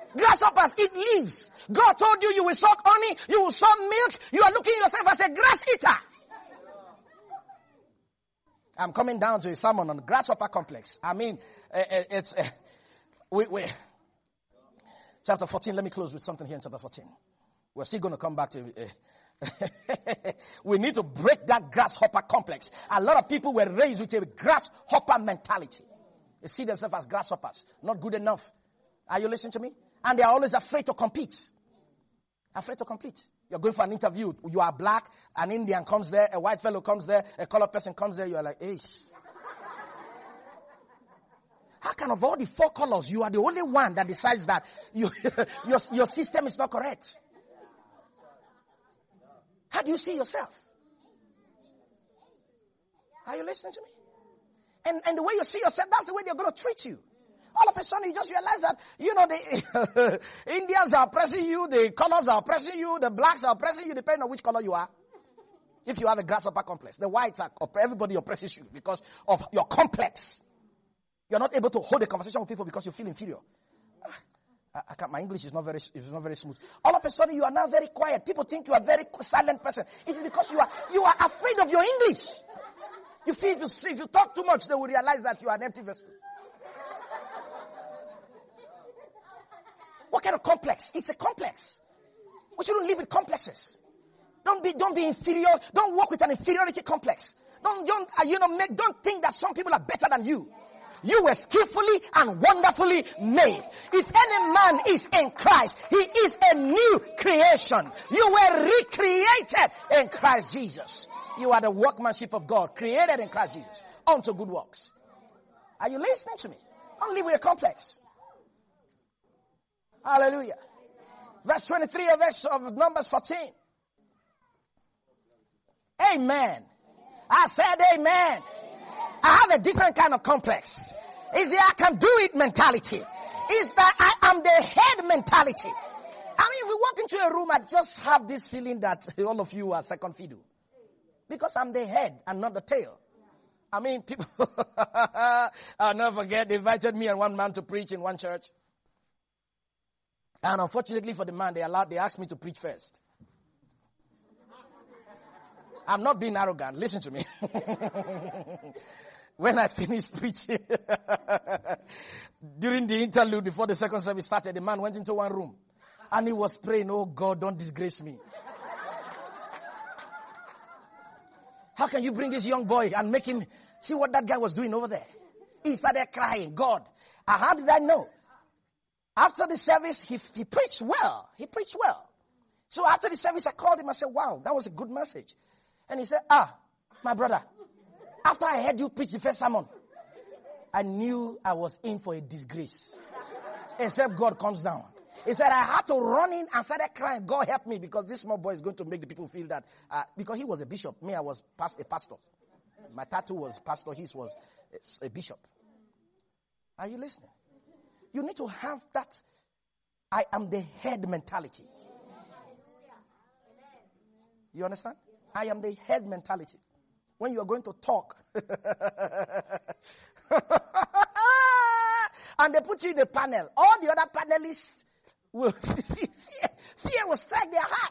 Grasshoppers eat leaves. God told you will suck honey, you will suck milk. You are looking at yourself as a grass eater. I'm coming down to a sermon on the grasshopper complex. I mean, chapter 14, let me close with something here in chapter 14. We're still going to come back to we need to break that grasshopper complex. A lot of people were raised with a grasshopper mentality. They see themselves as grasshoppers. Not good enough. Are you listening to me? And they are always afraid to compete. Afraid to compete. You're going for an interview. You are black. An Indian comes there. A white fellow comes there. A colored person comes there. You are like, hey. How can of all the 4 colors, you are the only one that decides that your system is not correct? How do you see yourself? Are you listening to me? And the way you see yourself, that's the way they're going to treat you. All of a sudden, you just realize that, the Indians are oppressing you, the colors are oppressing you, the blacks are oppressing you, depending on which color you are. If you have a grasshopper complex, the whites are, everybody oppresses you because of your complex. You're not able to hold a conversation with people because you feel inferior. I can't, my English is not very smooth. All of a sudden, you are now very quiet. People think you are a very silent person. It is because you are afraid of your English. You feel if you talk too much, they will realize that you are an empty vessel. What kind of complex? It's a complex. We shouldn't live with complexes. Don't be inferior. Don't walk with an inferiority complex. Don't think that some people are better than you. You were skillfully and wonderfully made. If any man is in Christ, he is a new creation. You were recreated in Christ Jesus. You are the workmanship of God, created in Christ Jesus, unto good works. Are you listening to me? Don't live with a complex. Hallelujah. Verse 23 of Numbers 14. Amen. I said amen. I have a different kind of complex. Is the I can do it mentality. Is that I am the head mentality. I mean, if we walk into a room, I just have this feeling that all of you are second fiddle. Because I'm the head and not the tail. I mean, people, I'll never forget, they invited me and one man to preach in one church. And unfortunately for the man, they asked me to preach first. I'm not being arrogant. Listen to me. When I finished preaching, during the interlude before the second service started, the man went into one room and he was praying, oh God, don't disgrace me. How can you bring this young boy and make him see what that guy was doing over there? He started crying, God. And how did I know? After the service, he preached well. He preached well. So after the service, I called him. I said, wow, that was a good message. And he said, my brother, after I heard you preach the first sermon, I knew I was in for a disgrace. Except God comes down. He said, I had to run in and started crying. God help me because this small boy is going to make the people feel that. Because he was a bishop. Me, I was a pastor. My tattoo was pastor. His was a bishop. Are you listening? You need to have that I am the head mentality. You understand? I am the head mentality. When you are going to talk and they put you in the panel, all the other panelists will fear will strike their heart.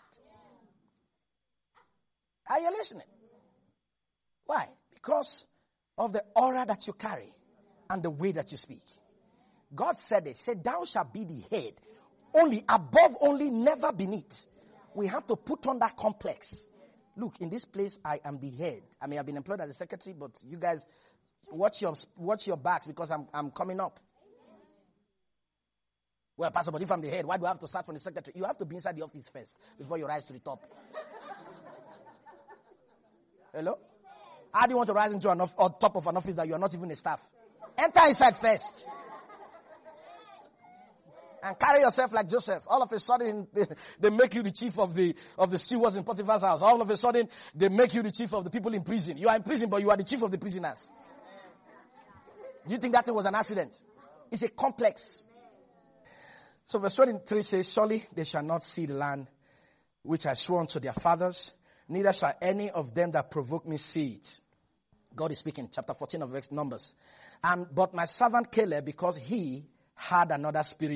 Are you listening? Why? Because of the aura that you carry and the way that you speak. God said it. Said, thou shalt be the head. Only, above only, never beneath. We have to put on that complex. Look, in this place, I am the head. I may have been employed as a secretary, but you guys, watch your backs because I'm coming up. Well, Pastor, but if I'm the head, why do I have to start from the secretary? You have to be inside the office first before you rise to the top. Hello? How do you want to rise into top of an office that you are not even a staff? Enter inside first. And carry yourself like Joseph. All of a sudden, they make you the chief of the stewards in Potiphar's house. All of a sudden, they make you the chief of the people in prison. You are in prison, but you are the chief of the prisoners. Do you think that was an accident? It's a complex. So verse 23 says, surely they shall not see the land which I swore unto their fathers, neither shall any of them that provoke me see it. God is speaking, chapter 14 of Numbers. But my servant Caleb, because he had another spirit,